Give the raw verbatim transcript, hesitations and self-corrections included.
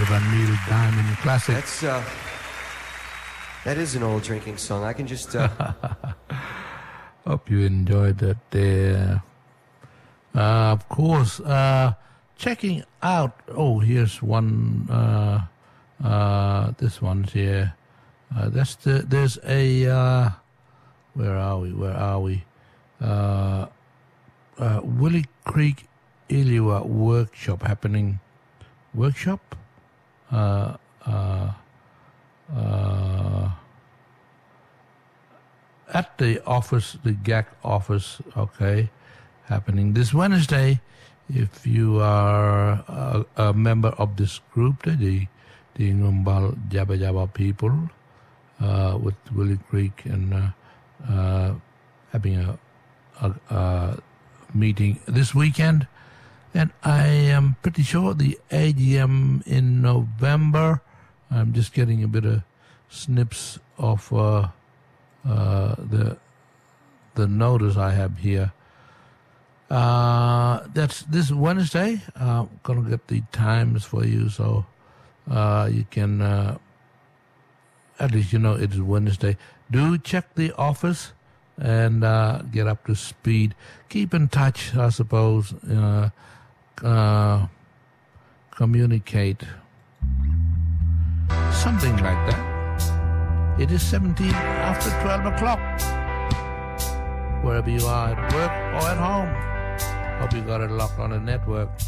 bit of a Neil Diamond classic. That's uh, that is an old drinking song. I can just. Uh... Hope you enjoyed that there. Uh, of course, uh, checking out. Oh, here's one. Uh, uh, this one's here. Uh, that's the. There's a. Uh, where are we? Where are we? Uh, uh, Willie Creek Ilua workshop happening. Workshop? Uh, uh, uh, at the office, the G A C office, okay, happening this Wednesday. If you are a, a member of this group, the the Ngumbal Jabba Jabba people, uh, with Willie Creek and uh, uh, having a, a, a meeting this weekend. And I am pretty sure the A G M in November. I'm just getting a bit of snips of uh, uh, the the notice I have here. Uh, that's this Wednesday. I'm gonna get the times for you, so uh, you can uh, at least you know it is Wednesday. Do check the office and uh, get up to speed. Keep in touch, I suppose. Uh, Uh, communicate, something like that. It is seventeen after twelve o'clock. Wherever you are, at work or at home. Hope you got it locked on the network.